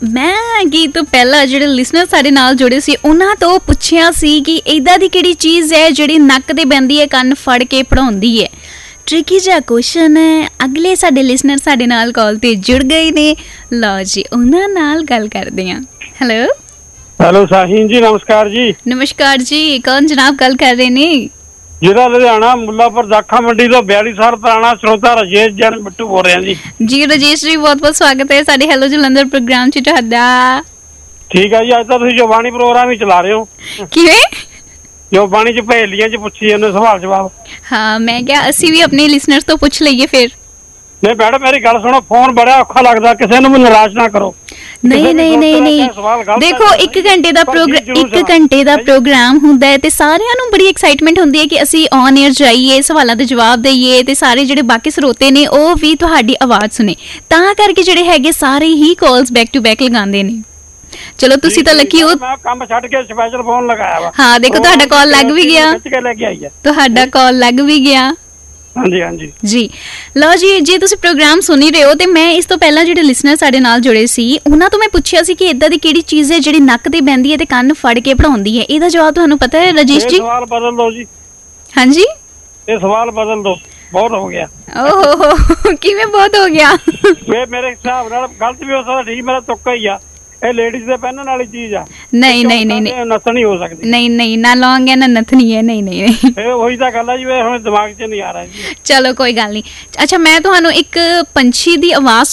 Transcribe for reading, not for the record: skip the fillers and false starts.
ਮੈਂ ਗੀਤ ਤੋਂ ਪਹਿਲਾਂ ਜਿਹੜੇ ਲਿਸਨਰ ਸਾਡੇ ਨਾਲ ਜੁੜੇ ਸੀ ਉਹਨਾਂ ਤੋਂ ਪੁੱਛਿਆ ਸੀ ਕਿ ਇੱਦਾਂ ਦੀ ਕਿਹੜੀ ਚੀਜ਼ ਹੈ ਜਿਹੜੀ ਨੱਕ ਤੇ ਪੈਂਦੀ ਹੈ, ਕੰਨ ਫੜ ਕੇ ਪੜਾਉਂਦੀ ਹੈ। ਟ੍ਰਿਕੀ ਜਿਹਾ ਕੁਐਸਚਨ ਹੈ। ਅਗਲੇ ਸਾਡੇ ਲਿਸਨਰ ਸਾਡੇ ਨਾਲ ਕਾਲ ਤੇ ਜੁੜ ਗਏ ਨੇ। ਲਓ ਜੀ, ਉਹਨਾਂ ਨਾਲ ਗੱਲ ਕਰਦੇ ਹਾਂ। ਹੈਲੋ ਹੈਲੋ ਸਾਹੀਨ ਜੀ, ਨਮਸਕਾਰ ਜੀ। ਨਮਸਕਾਰ ਜੀ, ਕੌਣ ਜਨਾਬ ਗੱਲ ਕਰ ਰਹੇ ਨੇ? ਜ਼ਿਲ੍ਹਾ ਲੁਧਿਆਣਾ, ਮੁੱਲਾਪੁਰ ਦਾਖਾ ਮੰਡੀ ਤੋਂ 42 ਸਾਲ ਪੁਰਾਣਾ ਸਰੋਤਾ ਰਾਜੇਸ਼ ਜੈਨ ਬਿੱਟੂ ਬੋਲ ਰਿਹਾ ਜੀ। ਜੀ ਰਾਜੇਸ਼ ਜੀ, ਬਹੁਤ ਬਹੁਤ ਸਵਾਗਤ ਹੈ ਸਾਡੇ ਹੈਲੋ ਜਲੰਧਰ ਪ੍ਰੋਗਰਾਮ 'ਚ ਤੁਹਾਡਾ। ਠੀਕ ਹੈ ਜੀ, ਅੱਜ ਤਾਂ ਤੁਸੀਂ ਜਵਾਨੀ ਪ੍ਰੋਗਰਾਮ ਹੀ ਚਲਾ ਰਹੇ ਹੋ। ਕਿਵੇਂ? ਜੋ ਬਾਣੀ ਚ ਪਹੇਲੀਆਂ ਚ ਪੁੱਛੀ ਜਾਂਦੇ ਸਵਾਲ ਜਵਾਬ। ਹਾਂ, ਮੈਂ ਕਿਹਾ ਅਸੀਂ ਵੀ ਆਪਣੇ ਲਿਸਨਰਸ ਤੋਂ ਪੁੱਛ ਲਈਏ ਫਿਰ। ਨਹੀਂ ਮੈਡਮ, ਮੇਰੀ ਗੱਲ ਸੁਣੋ, ਫੋਨ ਬੜਾ ਔਖਾ ਲੱਗਦਾ, ਕਿਸੇ ਨੂੰ ਵੀ ਨਿਰਾਸ਼ ਨਾ ਕਰੋ। ਨਹੀਂ ਦੇਖੋ, 1 ਘੰਟੇ ਦਾ ਪ੍ਰੋਗਰਾਮ ਹੁੰਦਾ ਹੈ ਤੇ ਸਾਰਿਆਂ ਨੂੰ ਬੜੀ ਐਕਸਾਈਟਮੈਂਟ ਹੁੰਦੀ ਹੈ ਕਿ ਅਸੀਂ ਔਨ 에ਅਰ ਜਾਈਏ, ਸਵਾਲਾਂ ਦੇ ਜਵਾਬ ਦਈਏ ਤੇ ਸਾਰੇ ਜਿਹੜੇ ਬਾਕੀ ਸਰੋਤੇ ਨੇ ਉਹ ਵੀ ਤੁਹਾਡੀ ਆਵਾਜ਼ ਸੁਣੇ। ਤਾਂ ਕਰਕੇ ਜਿਹੜੇ ਹੈਗੇ ਸਾਰੇ ਹੀ ਕਾਲਸ ਬੈਕ ਟੂ ਬੈਕ ਲਗਾਉਂਦੇ ਨੇ। ਚਲੋ ਤੁਸੀਂ ਤਾਂ ਲੱਕੀ ਹੋ। ਮੈਂ ਕੰਮ ਛੱਡ ਕੇ ਸਪੈਸ਼ਲ ਫੋਨ ਲਗਾਇਆ ਵਾ। ਹਾਂ ਦੇਖੋ, ਤੁਹਾਡਾ ਕਾਲ ਲੱਗ ਵੀ ਗਿਆ। ਤੁਹਾਡਾ ਕਾਲ ਲੱਗ ਵੀ ਗਿਆ। ਹਾਂਜੀ ਹਾਂਜੀ ਜੀ। ਲਓ ਜੀ, ਜੇ ਤੁਸੀਂ ਪ੍ਰੋਗਰਾਮ ਸੁਣ ਹੀ ਰਹੇ ਹੋ ਤੇ ਮੈਂ ਇਸ ਤੋਂ ਪਹਿਲਾਂ ਜਿਹੜੇ ਲਿਸਨਰ ਸਾਡੇ ਨਾਲ ਜੁੜੇ ਸੀ ਉਹਨਾਂ ਤੋਂ ਮੈਂ ਪੁੱਛਿਆ ਸੀ ਕਿ ਇਦਾਂ ਦੀ ਕਿਹੜੀ ਚੀਜ਼ ਹੈ ਜਿਹੜੀ ਨੱਕ ਤੇ ਬਹਿੰਦੀ ਹੈ ਤੇ ਕੰਨ ਫੜ ਕੇ ਪੜਾਉਂਦੀ ਹੈ। ਇਹਦਾ ਜਵਾਬ ਤੁਹਾਨੂੰ ਪਤਾ ਹੈ ਰਾਜੇਸ਼ ਜੀ? ਸਵਾਲ ਬਦਲ ਦਿਓ ਜੀ। ਹਾਂਜੀ, ਇਹ ਸਵਾਲ ਬਦਲ ਦਿਓ, ਬਹੁਤ ਹੋ ਗਿਆ। ਓਹੋ, ਕਿਵੇਂ ਬਹੁਤ ਹੋ ਗਿਆ? ਵੇ ਮੇਰੇ ਹਿਸਾਬ ਨਾਲ ਗਲਤ ਵੀ ਹੋ ਸਕਦਾ, ਠੀਕ, ਮੇਰਾ ਤੁੱਕਾ ਹੀ ਆ। ਇਹ ਲੇਡੀਜ਼ ਦੇ ਪਹਿਨਣ ਵਾਲੀ ਚੀਜ਼ ਆ। ਨਹੀਂ ਨੱਥਣੀ ਹੋ ਸਕਦੀ। ਨਹੀਂ, ਨਾ ਲੌਂਗ ਹੈ ਨਾ ਨੱਥਣੀ ਹੈ। ਨਹੀਂ ਇਹ ਉਹੀ ਤਾਂ ਗੱਲ ਆ ਜੀ, ਹੁਣ ਦਿਮਾਗ 'ਚ ਨਹੀਂ ਆ ਰਿਹਾ ਜੀ। ਚਲੋ ਕੋਈ ਗੱਲ ਨਹੀਂ। ਅੱਛਾ, ਮੈਂ ਤੁਹਾਨੂੰ ਇੱਕ ਪੰਛੀ ਦੀ ਆਵਾਜ਼